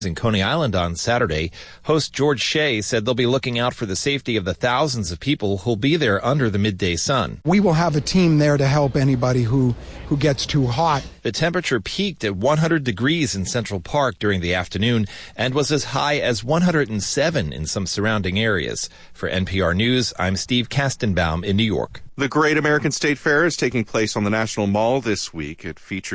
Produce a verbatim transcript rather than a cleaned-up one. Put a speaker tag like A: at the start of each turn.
A: In Coney Island on Saturday, host George Shea said they'll be looking out for the safety of the thousands of people who'll be there under the midday sun.
B: We will have a team there to help anybody who, who gets too hot.
A: The temperature peaked at one hundred degrees in Central Park during the afternoon and was as high as one hundred seven in some surrounding areas. For N P R News, I'm Steve Kastenbaum in New York.
C: The Great American State Fair is taking place on the National Mall this week. It features